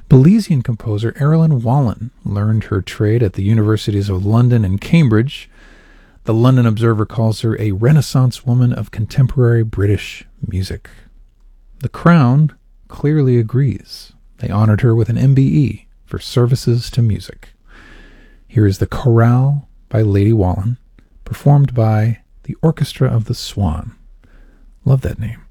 Belizean composer Erilyn Wallen learned her trade at the universities of London and Cambridge. The London Observer calls her a Renaissance woman of contemporary British music. The Crown clearly agrees. They honored her with an MBE for services to music. Here is the Chorale by Lady Wallen, performed by the Orchestra of the Swan. Love that name.